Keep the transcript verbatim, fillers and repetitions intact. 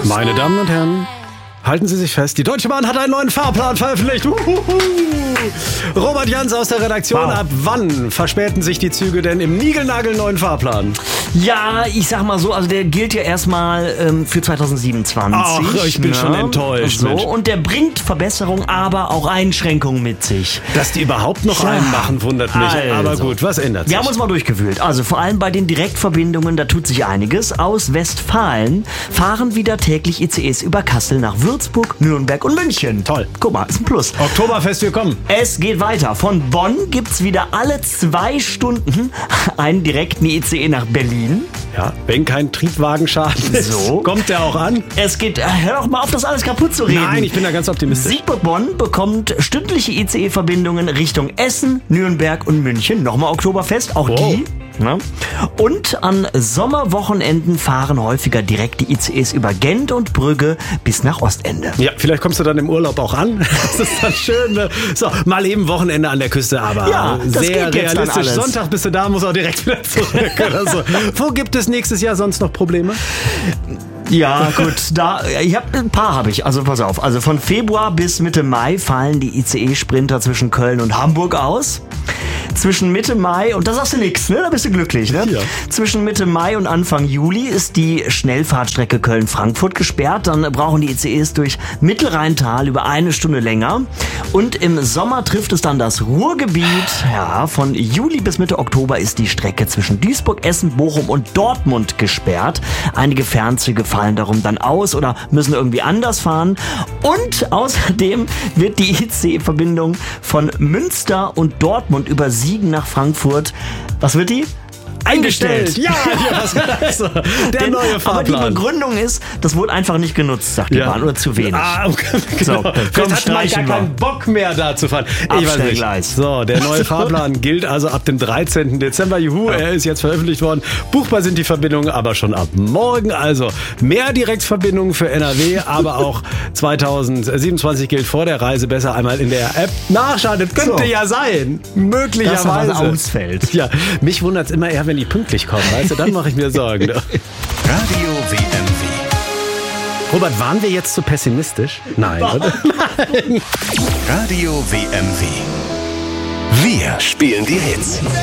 Meine Damen und Herren, halten Sie sich fest, die Deutsche Bahn hat einen neuen Fahrplan veröffentlicht. Uhuhu. Robert Jans aus der Redaktion, wow. Ab wann verspäten sich die Züge denn im niegelnagelneuen Fahrplan? Ja, ich sag mal so, also der gilt ja erstmal ähm, für zwanzig siebenundzwanzig. Ach, ich bin ne? schon enttäuscht. So, und der bringt Verbesserungen, aber auch Einschränkungen mit sich. Dass die überhaupt noch ja. einen machen, wundert mich. Also. Aber gut, was ändert sich? Wir haben uns mal durchgewühlt. Also vor allem bei den Direktverbindungen, da tut sich einiges. Aus Westfalen fahren wieder täglich I C Es über Kassel nach Würzburg, Nürnberg und München. Toll. Guck mal, ist ein Plus. Oktoberfest, wir kommen. Es geht weiter. Von Bonn gibt's wieder alle zwei Stunden einen direkten I C E nach Berlin. Ja, wenn kein Triebwagenschaden ist, so. kommt der auch an. Es geht, hör doch mal auf, das alles kaputt zu reden. Nein, ich bin da ganz optimistisch. Siegburg Bonn bekommt stündliche I C E-Verbindungen Richtung Essen, Nürnberg und München. Nochmal Oktoberfest, auch wow. die. Ne? Und an Sommerwochenenden fahren häufiger direkt die I C Es über Gent und Brügge bis nach Ostende. Ja, vielleicht kommst du dann im Urlaub auch an. Das ist dann schön. Ne? So, mal eben Wochenende an der Küste, aber ja, das sehr geht jetzt realistisch. dann alles. Sonntag bist du da, muss auch direkt wieder zurück. Oder so. Wo gibt es nächstes Jahr sonst noch Probleme? Ja, gut, da, ich hab, ein paar habe ich, also pass auf. Also von Februar bis Mitte Mai fallen die I C E-Sprinter zwischen Köln und Hamburg aus. Zwischen Mitte Mai, und da sagst du nix, ne? Da bist du glücklich, ne? Ja. Zwischen Mitte Mai und Anfang Juli ist die Schnellfahrtstrecke Köln-Frankfurt gesperrt. Dann brauchen die I C Es durch Mittelrheintal über eine Stunde länger. Und im Sommer trifft es dann das Ruhrgebiet. Ja, von Juli bis Mitte Oktober ist die Strecke zwischen Duisburg, Essen, Bochum und Dortmund gesperrt. Einige Fernzüge fallen darum dann aus oder müssen irgendwie anders fahren. Und außerdem wird die I C E-Verbindung von Münster und Dortmund über Siegen nach Frankfurt, was wird die? Eingestellt. Ja, ja, also, der Denn, neue Fahrplan. Aber die Begründung ist, das wurde einfach nicht genutzt, sagt die ja. Bahn, oder zu wenig. Ah, okay, genau. So, komm, hat man gar keinen Bock mehr da zu fahren. Ich weiß nicht. So, der neue Fahrplan gilt also ab dem dreizehnten Dezember. Juhu, ja. Er ist jetzt veröffentlicht worden. Buchbar sind die Verbindungen aber schon ab morgen. Also mehr Direktverbindungen für N R W, aber auch zwanzig siebenundzwanzig gilt vor der Reise besser einmal in der App nachschauen. Das könnte so. ja sein. Möglicherweise. Das ausfällt. Ja, mich wundert es immer eher, wenn die pünktlich kommen, weißt du, dann mache ich mir Sorgen. Radio W M W. Robert, waren wir jetzt zu pessimistisch? Nein, oder? Nein. Radio W M W. Wir spielen die Hits.